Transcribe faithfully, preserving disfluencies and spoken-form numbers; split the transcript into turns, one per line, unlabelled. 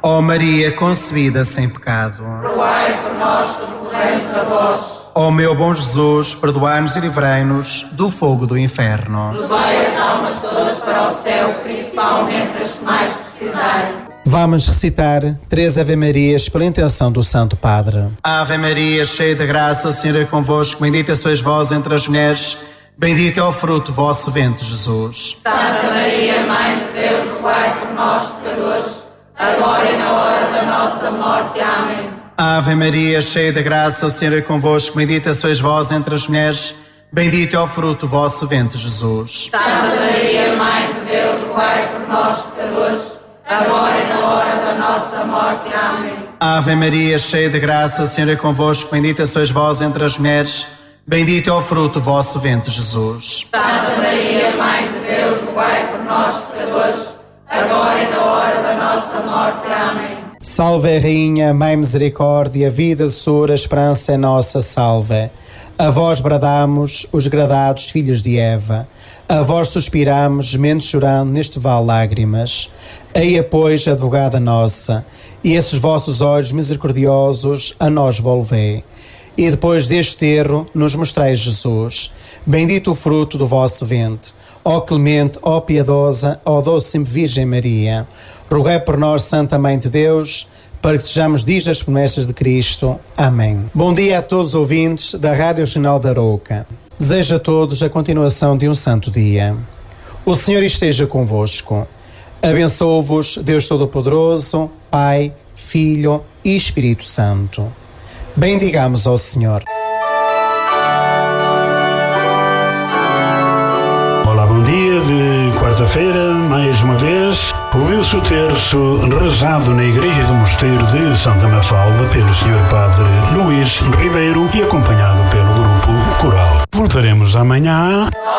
Ó Maria concebida sem pecado,
rogai por nós que recorremos a vós.
ó meu bom Jesus, perdoai-nos e livrei-nos do fogo do inferno.
Levai as almas todas para o céu, principalmente as que mais precisarem.
Vamos recitar três Ave Marias pela intenção do Santo Padre. Ave Maria, cheia de graça, o Senhor é convosco, bendita sois vós entre as mulheres, bendito é o fruto do vosso ventre, Jesus.
Santa Maria, Mãe de Deus, rogai por nós, pecadores, agora e na hora da nossa morte. Amém.
Ave Maria, cheia de graça, o Senhor é convosco, bendita sois vós entre as mulheres, bendito é o fruto do vosso ventre, Jesus.
Santa Maria, Mãe de Deus, rogai por nós, pecadores, agora e na hora da nossa morte. Amém.
Ave Maria, cheia de graça, o Senhor é convosco, bendita sois vós entre as mulheres, bendito é o fruto do vosso ventre, Jesus.
Santa Maria, Mãe de Deus, rogai por nós, pecadores, agora e na hora da nossa morte. Amém.
Salve, Rainha, Mãe Misericórdia, vida, doçura, esperança é nossa, salve. A vós bradamos, os gradados filhos de Eva. A vós suspiramos, gemendo chorando neste vale lágrimas. Eia, pois, advogada nossa, e esses vossos olhos misericordiosos a nós volvei. E depois deste terro nos mostrais Jesus, bendito o fruto do vosso ventre. Ó clemente, ó piedosa, ó doce Virgem Maria, rogai por nós, Santa Mãe de Deus, para que sejamos dignos das promessas de Cristo. Amém. Bom dia a todos os ouvintes da Rádio Regional da Arouca. Desejo a todos a continuação de um santo dia. O Senhor esteja convosco. Abençoo-vos, Deus Todo-Poderoso, Pai, Filho e Espírito Santo. Bendigamos ao Senhor.
Olá, bom dia de quarta-feira, mais uma vez. Ouviu-se o terço rezado na Igreja do Mosteiro de Santa Mafalda pelo senhor Padre Luís Ribeiro e acompanhado pelo grupo coral. Voltaremos amanhã.